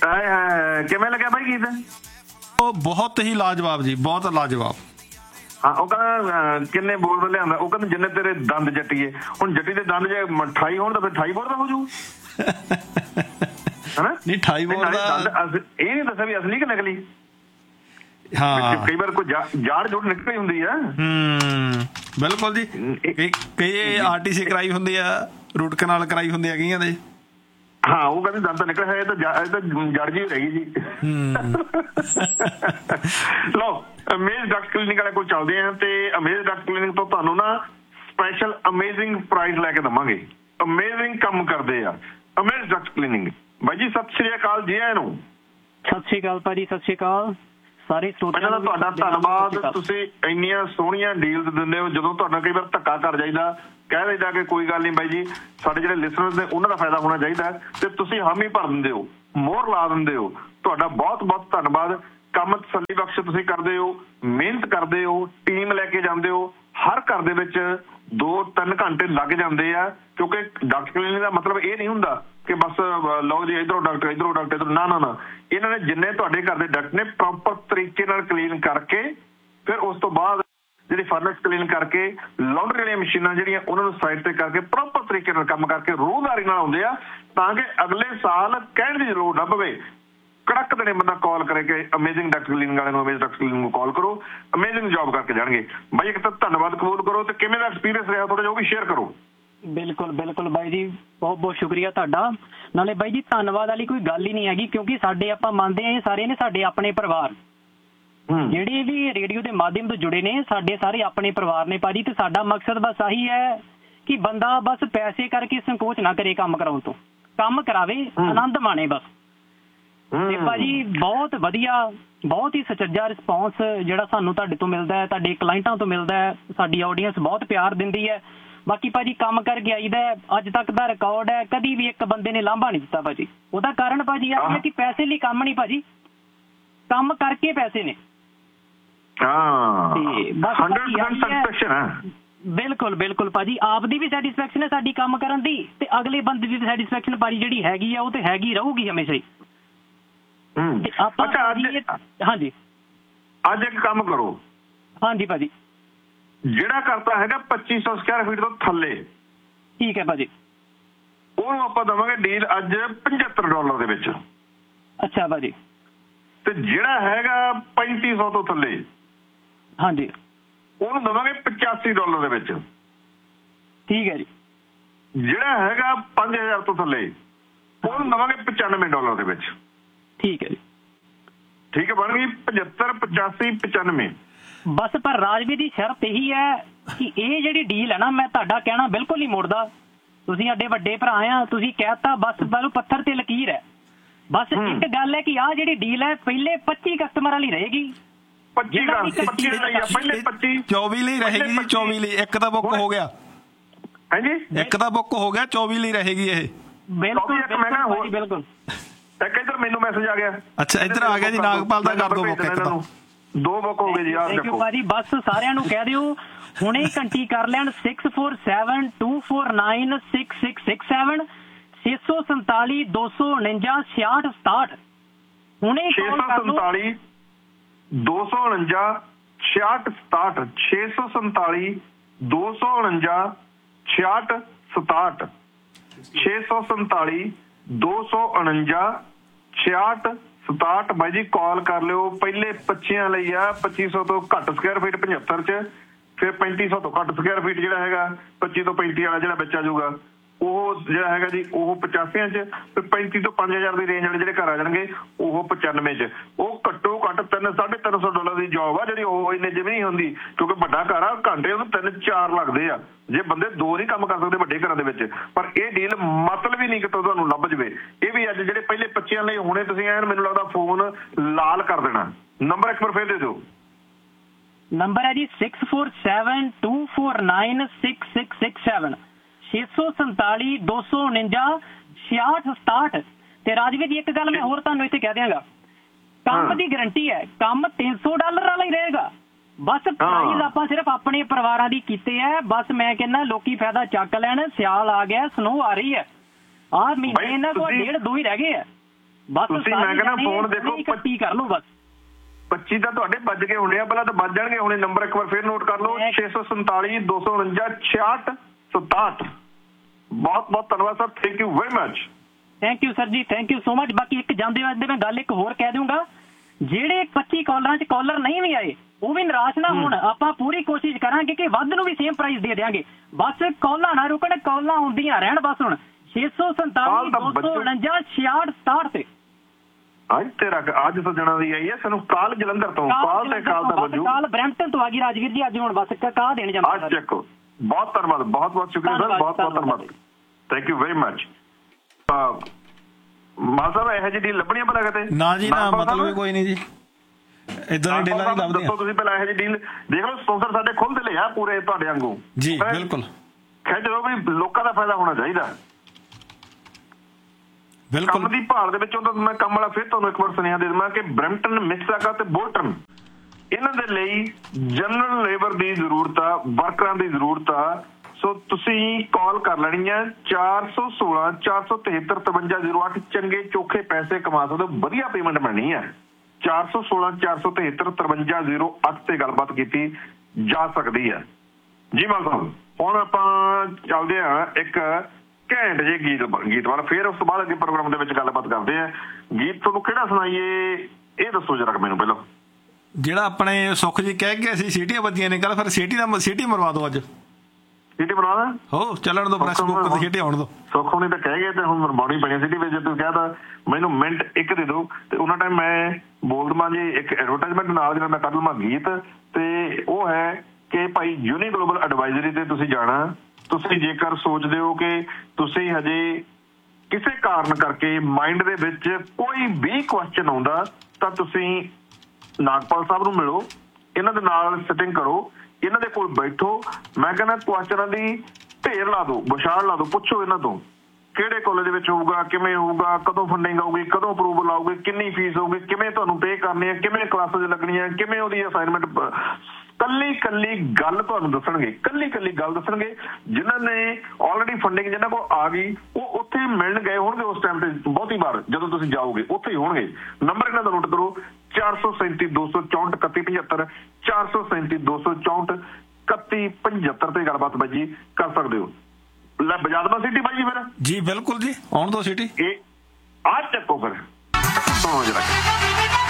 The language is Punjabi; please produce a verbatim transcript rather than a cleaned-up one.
ਕਿਵੇਂ ਲੱਗਿਆ ਬਾਈ ਗੀਤ? ਉਹ ਬਹੁਤ ਹੀ ਲਾਜਵਾਬ ਜੀ, ਬਹੁਤ ਲਾਜਵਾਬ। ਹਾਂ, ਉਹ ਕਹਿੰਦਾ ਕਿੰਨੇ ਬੋਲ ਲਿਆਂਦਾ, ਉਹ ਕਹਿੰਦਾ ਜਿੰਨੇ ਤੇਰੇ ਦੰਦ ਜੱਟੀਏ। ਹੁਣ ਜੱਟੀ ਦੇ ਦੰਦ ਜੇ ਅਠਾਈ ਹੋਣ ਤਾਂ ਫਿਰ ਅਠਾਈ ਬੋਲ ਦਾ ਹੋ ਜੂ ਹਨਾ? ਨਹੀਂ ਅਠਾਈ ਬੋਲ ਦਾ ਇਹ ਨੀ ਦੱਸਿਆ ਵੀ ਅਸਲੀ ਕਿ ਨਕਲੀ। ਹਾਂ, ਕਈ ਵਾਰ ਕੋਈ ਜਾੜ ਜੋੜ ਨਿਕਲੀ ਹੁੰਦੀ ਆ। ਹਮ ਬਿਲਕੁਲ ਜੀ। ਕਈ ਆਰ ਟੀ ਸੀ ਕਰਾਈ ਹੁੰਦੀ ਆ, ਰੂਟ ਕਨਾਲ ਕਰਾਈ ਹੁੰਦੀ ਆ ਕਈਆਂ ਦੇ। ਹਾਂ, ਉਹ ਕਹਿੰਦੇ ਦੰਦ ਨਿਕਲ ਹੈ ਤਾਂ ਜੜ ਜੀ ਰਹਿ ਗਈ ਜੀ। ਲਓ, ਅਮੇਜ਼ ਡਾਕਟਰ ਕਲੀਨਿਕ ਵਾਲੇ ਕੋਲ ਚੱਲਦੇ ਆ ਤੇ ਅਮੇਜ਼ ਡਾਕਟਰ ਕਲੀਨਿਕ ਤੋਂ ਤੁਹਾਨੂੰ ਨਾ ਸਪੈਸ਼ਲ ਅਮੇਜ਼ਿੰਗ ਪ੍ਰਾਈਜ਼ ਲੈ ਕੇ ਦੇਵਾਂਗੇ। ਅਮੇਜ਼ਿੰਗ ਕੰਮ ਕਰਦੇ ਆ ਅਮੇਜ਼ ਡਾਕਟਰ ਕਲੀਨਿਕ। ਬਾਈ ਜੀ ਸਤਿ ਸ੍ਰੀ ਅਕਾਲ ਜੀ। ਆਇਆਂ ਨੂੰ ਸਤਿ ਸ੍ਰੀ ਅਕਾਲ ਭਾਜੀ। ਸਤਿ ਸ੍ਰੀ ਅਕਾਲ ਸਾਰੇ ਸਰੋਤਿਆਂ ਦਾ ਤੁਹਾਡਾ ਧੰਨਵਾਦ। ਤੁਸੀਂ ਇੰਨੀਆਂ ਸੋਹਣੀਆਂ ਡੀਲਸ ਦਿੰਦੇ ਹੋ। ਜਦੋਂ ਤੁਹਾਡਾ ਕਈ ਵਾਰ ਧੱਕਾ ਕਰ ਜਾਈਦਾ, ਕਹਿ ਦਈਦਾ ਕਿ ਕੋਈ ਗੱਲ ਨਹੀਂ ਬਾਈ ਜੀ, ਸਾਡੇ ਜਿਹੜੇ ਲਿਸਨਰਸ ਨੇ ਉਹਨਾਂ ਦਾ ਫਾਇਦਾ ਹੋਣਾ ਚਾਹੀਦਾ, ਤੇ ਤੁਸੀਂ ਹਾਮੀ ਭਰ ਦਿੰਦੇ ਹੋ, ਮੋਹਰ ਲਾ ਦਿੰਦੇ ਹੋ। ਤੁਹਾਡਾ ਬਹੁਤ ਬਹੁਤ ਧੰਨਵਾਦ। ਕੰਮ ਤਸੱਲੀ ਬਖਸ਼ ਤੁਸੀਂ ਕਰਦੇ ਹੋ, ਮਿਹਨਤ ਕਰਦੇ ਹੋ, ਟੀਮ ਲੈ ਕੇ ਜਾਂਦੇ ਹੋ। ਹਰ ਘਰ ਦੇ ਵਿੱਚ ਦੋ ਤਿੰਨ ਘੰਟੇ ਲੱਗ ਜਾਂਦੇ ਆ, ਕਿਉਂਕਿ ਡਾਕਟਰ ਕਲੀਨਿਕ ਦਾ ਮਤਲਬ ਇਹ ਨਹੀਂ ਹੁੰਦਾ ਕਿ ਬਸ ਲਓ ਜੀ ਇੱਧਰੋਂ ਡਾਕਟਰ ਇੱਧਰੋਂ ਡਾਕਟਰ ਇੱਧਰੋਂ। ਨਾ ਨਾ ਨਾ, ਇਹਨਾਂ ਨੇ ਜਿੰਨੇ ਤੁਹਾਡੇ ਘਰ ਦੇ ਡਾਕਟਰ ਨੇ ਪ੍ਰੋਪਰ ਤਰੀਕੇ ਨਾਲ ਕਲੀਨ ਕਰਕੇ, ਫਿਰ ਉਸ ਤੋਂ ਬਾਅਦ ਜਿਹੜੀ ਫਰਨੈਸ ਕਲੀਨ ਕਰਕੇ, ਲਾਉਂਡਰੀ ਵਾਲੀਆਂ ਮਸ਼ੀਨਾਂ ਜਿਹੜੀਆਂ ਉਹਨਾਂ ਨੂੰ ਸਾਈਡ ਤੇ ਕਰਕੇ ਪ੍ਰੋਪਰ ਤਰੀਕੇ ਨਾਲ ਕੰਮ ਕਰਕੇ ਰੋਜ਼ਗਾਰੀ ਨਾਲ ਆਉਂਦੇ ਆ, ਤਾਂ ਕਿ ਅਗਲੇ ਸਾਲ ਕਹਿਣ ਦੀ ਜ਼ਰੂਰਤ ਨਾ ਪਵੇ। ਕੜਕ ਦੇਣੇ ਬੰਦਾ ਕਾਲ ਕਰੇ ਕਿ ਅਮੇਜ਼ਿੰਗ ਡਾਕਟਰ ਕਲੀਨਿਕ ਵਾਲਿਆਂ ਨੂੰ, ਅਮੇਜ਼ ਡਾਕਟਰ ਕਲੀਨਿਕ ਨੂੰ ਕਾਲ ਕਰੋ, ਅਮੇਜ਼ਿੰਗ ਜੋਬ ਕਰਕੇ ਜਾਣਗੇ। ਬਾਈ ਇੱਕ ਤਾਂ ਧੰਨਵਾਦ ਕਬੂਲ ਕਰੋ, ਤੇ ਕਿਵੇਂ ਦਾ ਐਕਸਪੀਰੀਅੰਸ ਰਿਹਾ ਥੋੜਾ ਜਿਹਾ ਉਹ ਵੀ ਸ਼ੇਅਰ ਕਰੋ। ਬਿਲਕੁਲ ਬਿਲਕੁਲ ਬਾਈ ਜੀ, ਬਹੁਤ ਬਹੁਤ ਸ਼ੁਕਰੀਆ ਤੁਹਾਡਾ। ਨਾਲੇ ਬਾਈ ਜੀ ਧੰਨਵਾਦ ਵਾਲੀ ਕੋਈ ਗੱਲ ਹੀ ਨਹੀਂ ਹੈਗੀ, ਕਿਉਂਕਿ ਸਾਡੇ ਆਪਾਂ ਮੰਨਦੇ ਹਾਂ ਇਹ ਸਾਰੇ ਨੇ ਸਾਡੇ ਆਪਣੇ ਪਰਿਵਾਰ, ਜਿਹੜੇ ਵੀ ਰੇਡੀਓ ਦੇ ਮਾਧਿਅਮ ਤੋਂ ਜੁੜੇ ਨੇ, ਸਾਡੇ ਸਾਰੇ ਆਪਣੇ ਪਰਿਵਾਰ ਨੇ ਭਾਜੀ। ਤੇ ਸਾਡਾ ਮਕਸਦ ਬਸ ਆਹੀ ਹੈ ਕਿ ਬੰਦਾ ਬਸ ਪੈਸੇ ਕਰਕੇ ਸੰਕੋਚ ਨਾ ਕਰੇ ਕੰਮ ਕਰਾਉਣ ਤੋਂ, ਕੰਮ ਕਰਾਵੇ, ਆਨੰਦ ਮਾਣੇ ਬਸ। ਤੇ ਭਾਜੀ ਬਹੁਤ ਵਧੀਆ, ਬਹੁਤ ਹੀ ਸੁਚੱਜਾ ਰਿਸਪੌਂਸ ਜਿਹੜਾ ਸਾਨੂੰ ਤੁਹਾਡੇ ਤੋਂ ਮਿਲਦਾ ਹੈ, ਤੁਹਾਡੇ ਕਲਾਇੰਟਾਂ ਤੋਂ ਮਿਲਦਾ ਹੈ। ਸਾਡੀ ਆਡੀਅੰਸ ਬਹੁਤ ਪਿਆਰ ਦਿੰਦੀ ਹੈ। ਬਾਕੀ ਭਾਜੀ ਕੰਮ ਕਰਕੇ ਆਈਦਾ, ਅੱਜ ਤੱਕ ਦਾ ਰਿਕਾਰਡ ਹੈ, ਕਦੀ ਵੀ ਇੱਕ ਬੰਦੇ ਨੇ ਲਾਂਭਾ ਨਹੀਂ ਦਿੱਤਾ ਭਾਜੀ। ਉਹਦਾ ਕਾਰਨ ਭਾਜੀ ਇਹ ਹੈ ਕਿ ਪੈਸੇ ਲਈ ਕੰਮ ਨਹੀਂ ਭਾਜੀ, ਕੰਮ ਕਰਕੇ ਪੈਸੇ ਨੇ। ਬਿਲਕੁਲ ਬਿਲਕੁਲ ਭਾਜੀ, ਆਪ ਦੀ ਵੀ ਸੈਟਿਸਫੈਕਸ਼ਨ ਹੈ ਸਾਡੀ ਕੰਮ ਕਰਨ ਦੀ, ਤੇ ਅਗਲੇ ਬੰਦੇ ਦੀ ਸੈਟਿਸਫੈਕਸ਼ਨ ਭਾਜੀ ਜਿਹੜੀ ਹੈਗੀ ਆ ਉਹ ਤੇ ਹੈਗੀ ਰਹੂਗੀ ਹਮੇਸ਼ਾ ਹੀ। ਹਾਂਜੀ, ਅੱਜ ਇੱਕ ਕੰਮ ਕਰੋ। ਹਾਂਜੀ ਭਾਜੀ। ਜਿਹੜਾ ਕਰਤਾ ਹੈਗਾ ਪੱਚੀ ਸੌ ਸਕੁਆਇਰ ਫੀਟ ਤੋਂ ਥੱਲੇ, ਠੀਕ ਹੈ ਭਾਜੀ, ਉਹਨੂੰ ਆਪਾਂ ਦੇਵਾਂਗੇ ਡੀਲ ਅੱਜ ਪਝੱਤਰ ਡਾਲਰ ਦੇ ਵਿੱਚ। ਅੱਛਾ ਭਾਜੀ। ਤੇ ਜਿਹੜਾ ਹੈਗਾ ਪੈਂਤੀ ਸੌ ਤੋਂ ਥੱਲੇ, ਹਾਂਜੀ, ਉਹਨੂੰ ਦੇਵਾਂਗੇ ਪਚਾਸੀ ਡਾਲਰ ਦੇ ਵਿੱਚ। ਠੀਕ ਹੈ ਜੀ। ਜਿਹੜਾ ਹੈਗਾ ਪੰਜ ਹਜ਼ਾਰ ਤੋਂ ਥੱਲੇ, ਉਹਨੂੰ ਦੇਵਾਂਗੇ ਪਚਾਨਵੇਂ ਡਾਲਰ ਦੇ ਵਿੱਚ। ਠੀਕ ਹੈ ਜੀ। ਠੀਕ ਹੈ, ਬਣ ਗਈ ਪਝੱਤਰ, ਪਚਾਸੀ, ਪਚਾਨਵੇਂ। ਬਸ ਪਰ ਰਾਜਵੀਰ ਦੀ ਸ਼ਰਤ ਇਹੀ ਹੈ ਕਿ ਇਹ ਜਿਹੜੀ ਡੀਲ ਹੈ ਨਾ, ਮੈਂ ਤੁਹਾਡਾ ਕਹਿਣਾ ਬਿਲਕੁਲ ਨਹੀਂ ਮੋੜਦਾ। ਤੁਸੀਂ ਸਾਡੇ ਵੱਡੇ ਭਰਾ ਆ, ਤੁਸੀਂ ਕਹਿਤਾ ਬਸ ਬਾਲੂ ਪੱਥਰ ਤੇ ਲਕੀਰ ਹੈ। ਬਸ ਇੱਕ ਗੱਲ ਹੈ ਕਿ ਆਹ ਜਿਹੜੀ ਡੀਲ ਹੈ ਪਹਿਲੇ ਪੱਚੀ ਕਸਟਮਰਾਂ ਲਈ ਰਹੇਗੀ। ਚੌਵੀ ਲਈ ਰਹੇਗੀ ਜੀ, ਚੌਵੀ ਲਈ। ਇੱਕ ਤਾਂ ਬੁੱਕ ਹੋ ਗਿਆ, ਹਾਂਜੀ ਇੱਕ ਤਾਂ ਬੁੱਕ ਹੋ ਗਿਆ, ਚੌਵੀ ਲਈ ਰਹੇਗੀ ਇਹ। ਬਿਲਕੁਲ ਬਿਲਕੁਲ। ਇੱਕ ਇੱਧਰ ਮੈਨੂੰ ਮੈਸੇਜ ਆ ਗਿਆ। ਅੱਛਾ, ਇੱਧਰ ਆ ਗਿਆ ਜੀ, ਨਾਗਪਾਲ ਦਾ ਕਰ ਦੋ ਬੁੱਕ। ਇੱਕ ਤਾਂ ਦੋ ਬੁੱਕ ਹੋ ਗਏ ਜੀ। ਥੈਂਕ ਯੂ ਭਾਜੀ। ਬਸ ਸਾਰਿਆਂ ਨੂੰ ਕਹਿ ਦਿਓ ਹੁਣੇ ਘੰਟੀ ਕਰ ਲੈਣ six four seven two four nine six six six seven ਛੇ ਸੌ ਸੰਤਾਲੀ ਦੋ ਸੌ ਉਣੰਜਾ ਛਿਆਹਠ ਸਤਾਹਠ। ਹੁਣੇ ਛੇ ਸੌ ਸੰਤਾਲੀ ਦੋ ਸੌ ਉਣੰਜਾ ਛਿਆਹਠ ਸਤਾਹਠ ਛੇ ਸੌ ਸੰਤਾਲੀ ਦੋ ਸੌ ਉਣੰਜਾ ਛਿਆਹਠ ਸਤਾਹਠ ਛੇ ਸੌ ਸੰਤਾਲੀ ਦੋ ਸੌ ਉਣੰਜਾ ਛਿਆਹਠ ਸਤਾਹਠ। ਬਾਈ ਜੀ ਕਾਲ ਕਰ ਲਿਓ। ਪਹਿਲੇ ਪੱਚੀਆਂ ਲਈ ਆ ਪੱਚੀ ਸੌ ਤੋਂ ਘੱਟ ਸਕੁਆਇਰ ਫੀਟ ਪਝੱਤਰ ਚ, ਫਿਰ ਪੈਂਤੀ ਸੌ ਤੋਂ ਘੱਟ ਸਕੁਆਇਰ ਫੀਟ ਜਿਹੜਾ ਹੈਗਾ ਪੱਚੀ ਤੋਂ ਪੈਂਤੀ ਵਾਲਾ ਜਿਹੜਾ ਵਿੱਚ ਆ ਜਾਊਗਾ, ਉਹ ਜਿਹੜਾ ਹੈਗਾ ਜੀ ਉਹ ਪਚਾਸੀਆਂ ਚ, ਤੇ ਪੈਂਤੀ ਤੋਂ ਪੰਜ ਹਜ਼ਾਰ ਦੀ ਰੇਂਜ ਵਾਲੇ ਜਿਹੜੇ ਘਰ ਆ ਜਾਣਗੇ ਉਹ ਪਚਾਨਵੇਂ ਚ। ਉਹ ਘੱਟੋ ਘੱਟ ਤਿੰਨ ਸਾਢੇ ਤਿੰਨ ਸੌ ਡਾਲਰ ਦੀ ਜੋਬ ਆ, ਜਿਹੜੀ ਉਹ ਇੰਨੇ ਜਿਵੇਂ ਨਹੀਂ ਹੁੰਦੀ, ਕਿਉਂਕਿ ਵੱਡਾ ਘਰ ਆ, ਘੰਟੇ ਉਹਨੂੰ ਤਿੰਨ ਚਾਰ ਲੱਗਦੇ ਆ। ਜੇ ਬੰਦੇ ਦੋ ਨਹੀਂ ਕੰਮ ਕਰ ਸਕਦੇ ਵੱਡੇ ਘਰਾਂ ਦੇ ਵਿੱਚ, ਪਰ ਇਹ ਡੀਲ ਮਤਲਬ ਹੀ ਨਹੀਂ ਕਿਤੋਂ ਤੁਹਾਨੂੰ ਲੱਭ ਜਵੇ। ਇਹ ਵੀ ਅੱਜ ਜਿਹੜੇ ਪਹਿਲੇ ਪੱਚੀਆਂ ਲਈ ਹੁਣੇ ਤੁਸੀਂ ਐਨ ਮੈਨੂੰ ਲੱਗਦਾ ਫੋਨ ਲਾਲ ਕਰ ਦੇਣਾ। ਨੰਬਰ ਇੱਕ ਵਾਰ ਫੇਰ ਦੇ ਦਿਓ। ਨੰਬਰ ਹੈ G six four seven two four nine six six six seven ਛੇ ਸੌ ਸੰਤਾਲੀ ਦੋ ਸੌ ਉਣੰਜਾ ਛਿਆਹਠ ਸਤਾਹਠ। ਤੇ ਰਾਜਵੀਰ ਜੀ ਇੱਕ ਗੱਲ ਮੈਂ ਹੋਰ ਤੁਹਾਨੂੰ ਇੱਥੇ ਕਹਿ ਦਿਆਂਗਾ, ਕੰਮ ਦੀ ਗਰੰਟੀ ਹੈ, ਕੰਮ ਤਿੰਨ ਸੌ ਡਾਲਰ ਵਾਲਾ ਹੀ ਰਹੇਗਾ। ਬਸ ਪ੍ਰਾਈਜ਼ ਆਪਾਂ ਸਿਰਫ ਆਪਣੇ ਪਰਿਵਾਰਾਂ ਦੀ ਕੀਤੇ ਹੈ। ਬਸ ਮੈਂ ਕਹਿੰਦਾ ਲੋਕੀ ਫਾਇਦਾ ਚੱਕ ਲੈਣ। ਸਿਆਲ ਆ ਗਿਆ, ਸਨੋ ਆ ਰਹੀ ਹੈ, ਆਹ ਮਹੀਨੇ ਇਹਨਾਂ ਕੋਲ ਡੇਢ ਦੋ ਹੀ ਰਹਿ ਗਏ ਆ। ਬਸ ਤੁਸੀਂ ਮੈਂ ਕਹਿੰਦਾ ਫੋਨ ਦੇਖੋ ਇਕੱਠੀ ਕਰ ਲਓ ਬਸ ਪੱਚੀ ਤਾਂ ਤੁਹਾਡੇ ਵੱਜ ਕੇ ਹੁੰਦੇ ਆ ਪਹਿਲਾਂ ਤਾਂ ਵੱਜ ਜਾਣਗੇ ਹੁਣੇ ਨੰਬਰ ਇੱਕ ਵਾਰ ਫੇਰ ਨੋਟ ਕਰ ਲਓ ਛੇ ਸੌ ਸੰਤਾਲੀ ਦੋ ਸੌ ਉਣੰਜਾ ਛਿਆਹਠ ਸਤਾਹਠ ਬਹੁਤ ਬਹੁਤ ਧੰਨਵਾਦ sir thank you very much thank you sir ਜੀ ਥੈਂਕ ਯੂ ਸੋ ਮਚ ਬਾਕੀ ਇੱਕ ਜਾਂਦੇ ਵਾਸਤੇ ਮੈਂ ਗੱਲ ਇੱਕ ਹੋਰ ਕਹਿ ਦੂੰਗਾ ਜਿਹੜੇ ਪੱਚੀ ਕਾਲਰਾਂ 'ਚ ਕਾਲਰ ਨਹੀਂ ਵੀ ਆਏ ਉਹ ਵੀ ਨਿਰਾਸ਼ ਨਾ ਹੋਣ ਆਪਾਂ ਪੂਰੀ ਕੋਸ਼ਿਸ਼ ਕਰਾਂਗੇ ਕਿ ਵੱਧ ਨੂੰ ਵੀ ਸੇਮ ਪ੍ਰਾਈਸ ਦੇ ਦਿਆਂਗੇ ਬਸ ਕਾਲਾਂ ਨਾ ਰੁਕਣ ਕਾਲਾਂ ਆਉਂਦੀਆਂ ਰਹਿਣ ਬਸ ਹੁਣ ਛੇ ਸੌ ਸੰਤਾਲੀ ਦੋ ਸੌ ਉਣੰਜਾ ਛਿਆਹਠ ਸਤਾਹਠ ਤੇ ਅੱਜ ਤੇਰਾ ਅੱਜ ਸੱਜਣਾ ਦੀ ਆਈ ਹੈ ਸਾਨੂੰ ਕਾਲ ਜਲੰਧਰ ਤੋਂ ਕਾਲ ਤੇ ਕਾਲ ਦਾ ਵਜੂ ਕਾਲ ਬਰੈਂਪਟਨ ਤੋਂ ਆ ਗਈ ਰਾਜਵੀਰ ਜੀ ਅੱਜ ਹੁਣ ਬਸ ਕਾਹ ਦੇਣ ਜਾਂਦਾ ਅੱਜ ਚੱਕੋ ਬਹੁਤ ਧੰਨਵਾਦ ਬਹੁਤ ਬਹੁਤ ਸ਼ੁਕਰੀਆ ਸਰ ਬਹੁਤ ਬਹੁਤ ਧੰਨਵਾਦ ਥੈਂਕ ਯੂ ਵੈਰੀ ਮਚ ਮਾਨ ਸਾਹਿਬ ਇਹੋ ਜਿਹੀ ਡੀਲ ਲੱਭਣੀਆਂ ਭਲਾ ਕਿਤੇ ਨਾ ਜੀ ਨਾ ਮਤਲਬ ਕੋਈ ਨਹੀਂ ਜੀ ਇਦਾਂ ਦੀ ਡੀਲਾਂ ਨਹੀਂ ਲੱਭਦੀਆਂ ਦੱਸੋ ਤੁਸੀਂ ਪਹਿਲਾਂ ਇਹੋ ਜਿਹੀ ਡੀਲ ਦੇਖ ਲਓ ਸਪਾਂਸਰ ਸਾਡੇ ਖੁੱਲ੍ਹਦੇ ਲਿਆ ਪੂਰੇ ਤੁਹਾਡੇ ਵਾਂਗੂ ਜੀ ਬਿਲਕੁਲ ਖਿੱਚ ਲਓ ਵੀ ਲੋਕਾਂ ਦਾ ਫਾਇਦਾ ਹੋਣਾ ਚਾਹੀਦਾ ਬਿਲਕੁਲ ਕੰਮ ਦੀ ਭਾਲ ਦੇ ਵਿੱਚ ਉਹਦਾ ਮੈਂ ਕੰਮ ਵਾਲਾ ਫਿਰ ਤੁਹਾਨੂੰ ਇੱਕ ਵਾਰ ਸੁਨੇਹਾ ਦੇ ਦੇਵਾਂ ਕਿ ਬਰੈਂਪਟਨ ਮਿਸਿਸਾਗਾ ਤੇ ਬੋਲਟਨ ਇਹਨਾਂ ਦੇ ਲਈ ਜਨਰਲ ਲੇਬਰ ਦੀ ਜ਼ਰੂਰਤ ਆ ਵਰਕਰਾਂ ਦੀ ਜ਼ਰੂਰਤ ਆ ਸੋ ਤੁਸੀਂ ਕਾਲ ਕਰ ਲੈਣੀ ਹੈ ਚਾਰ ਸੌ ਸੋਲਾਂ ਚਾਰ ਸੌ ਤਹੇਤਰ ਤਰਵੰਜਾ ਜ਼ੀਰੋ ਅੱਠ ਚੰਗੇ ਚੋਖੇ ਪੈਸੇ ਕਮਾ ਸਕਦੇ ਹੋ ਵਧੀਆ ਪੇਮੈਂਟ ਮਿਲਣੀ ਹੈ ਚਾਰ ਸੌ ਸੋਲਾਂ ਚਾਰ ਸੌ ਤਹੇਤਰ ਤਰਵੰਜਾ ਜ਼ੀਰੋ ਅੱਠ ਤੇ ਗੱਲਬਾਤ ਕੀਤੀ ਜਾ ਸਕਦੀ ਹੈ ਜੀ ਮਾਨ ਸਾਹਿਬ ਹੁਣ ਆਪਾਂ ਚੱਲਦੇ ਹਾਂ ਇੱਕ ਘੈਂਟ ਜੇ ਗੀਤ ਗੀਤ ਵਾਲਾ ਫਿਰ ਉਸ ਤੋਂ ਬਾਅਦ ਅੱਗੇ ਪ੍ਰੋਗਰਾਮ ਦੇ ਵਿੱਚ ਗੱਲਬਾਤ ਕਰਦੇ ਆ ਗੀਤ ਤੁਹਾਨੂੰ ਕਿਹੜਾ ਸੁਣਾਈਏ ਇਹ ਦੱਸੋ ਜਰਾ ਮੈਨੂੰ ਪਹਿਲਾਂ ਜਿਹੜਾ ਆਪਣੇ ਸੁੱਖ ਜੀ ਕਹਿ ਗਿਆ ਸੀ ਸੀਟੀਆਂ ਵੱਜੀਆਂ ਨੇ ਕੱਲ ਫਿਰ ਸੀਟੀ ਦਾ ਸੀਟੀ ਮਰਵਾ ਦਿਓ ਅੱਜ ਸੀਟੀ ਬਣਾ ਦਾ ਹੋ ਚੱਲਣ ਦੋ ਪ੍ਰੈਸ ਬੁੱਕ ਤੇ ਸੀਟੀ ਆਉਣ ਦੋ ਸੁੱਖ ਹੋਣੀ ਤਾਂ ਕਹਿ ਗਏ ਤੇ ਹੁਣ ਮਰਵਾਉਣੀ ਪੈਣੀ ਸੀਟੀ ਵਿੱਚ ਜੇ ਤੁਸੀਂ ਕਹਿਤਾ ਮੈਨੂੰ ਮਿੰਟ ਇੱਕ ਦੇ ਦਿਓ ਤੇ ਉਹਨਾਂ ਟਾਈਮ ਮੈਂ ਬੋਲ ਦਵਾਂ ਜੀ ਇੱਕ ਐਡਵਰਟਾਈਜ਼ਮੈਂਟ ਨਾਲ ਜਿਹੜਾ ਮੈਂ ਕੱਢ ਲਵਾਂ ਗੀਤ ਤੇ ਉਹ ਹੈ ਕਿ ਭਾਈ ਯੂਨੀ ਗਲੋਬਲ ਐਡਵਾਈਜ਼ਰੀ ਤੇ ਤੁਸੀਂ ਜਾਣਾ ਤੁਸੀਂ ਜੇਕਰ ਸੋਚਦੇ ਹੋ ਕਿ ਤੁਸੀਂ ਹਜੇ ਕਿਸੇ ਕਾਰਨ ਕਰਕੇ ਮਾਈਂਡ ਦੇ ਵਿੱਚ ਕੋਈ ਵੀ ਕੁਐਸਚਨ ਆਉਂਦਾ ਤਾਂ ਤੁਸੀਂ ਨਾਗਪਾਲ ਸਾਹਿਬ ਨੂੰ ਮਿਲੋ ਇਹਨਾਂ ਦੇ ਨਾਲ ਸਿਟਿੰਗ ਕਰੋ ਇਹਨਾਂ ਦੇ ਕੋਲ ਬੈਠੋ ਮੈਂ ਕਹਿੰਦਾ ਕੁਐਸਚਨਾਂ ਦੀ ਢੇਰ ਲਾ ਦਿਓ ਵਿਸ਼ਾਲ ਲਾ ਦਿਓ ਪੁੱਛੋ ਇਹਨਾਂ ਤੋਂ ਕਿਹੜੇ ਕਾਲਜ ਦੇ ਵਿੱਚ ਹੋਊਗਾ ਕਿਵੇਂ ਹੋਊਗਾ ਕਦੋਂ ਫੰਡਿੰਗ ਆਊਗੀ ਕਦੋਂ ਅਪਰੂਵਲ ਆਊਗੀ ਕਿੰਨੀ ਫੀਸ ਹੋਊਗੀ ਕਿਵੇਂ ਤੁਹਾਨੂੰ ਪੇ ਕਰਨੀ ਹੈ ਕਿਵੇਂ ਕਲਾਸਾਂ ਲੱਗਣੀਆਂ ਕਿਵੇਂ ਉਹਦੀ ਅਸਾਈਨਮੈਂਟ ਕੱਲੀ ਕੱਲੀ ਗੱਲ ਤੁਹਾਨੂੰ ਦੱਸਣਗੇ ਕੱਲੀ ਕੱਲੀ ਗੱਲ ਦੱਸਣਗੇ ਜਿਨ੍ਹਾਂ ਨੇ ਆਲਰੇਡੀ ਫੰਡਿੰਗ ਜਿਹਨਾਂ ਕੋਲ ਆ ਗਈ ਉਹ ਉੱਥੇ ਮਿਲਣ ਗਏ ਹੋਣਗੇ ਉਸ ਟਾਈਮ ਤੇ ਬਹੁਤੀ ਵਾਰ ਜਦੋਂ ਤੁਸੀਂ ਜਾਓਗੇ ਉੱਥੇ ਹੀ ਹੋਣਗੇ ਨੰਬਰ ਇਹਨਾਂ ਦਾ ਨੋਟ ਕਰੋ ਚਾਰ ਸੌ ਸੈਂਤੀ ਦੋ ਸੌ ਚੌਂਹਠ ਇਕੱਤੀ ਪਝੱਤਰ ਚਾਰ ਸੌ ਸੈਂਤੀ ਦੋ ਸੌ ਚੌਂਹਠ ਇਕੱਤੀ ਪਝੱਤਰ ਤੇ ਗੱਲਬਾਤ ਬਾਈ ਜੀ ਕਰ ਸਕਦੇ ਹੋ ਲੈ ਬਜਾ ਦੇਵਾਂ ਸਿਟੀ ਬਾਈ ਜੀ ਫਿਰ ਜੀ ਬਿਲਕੁਲ ਜੀ ਆਉਣ ਦੋ ਸਿਟੀ ਇਹ ਆ ਚੱਕੋ ਫਿਰ ਸੁਣੋ ਜਰਾ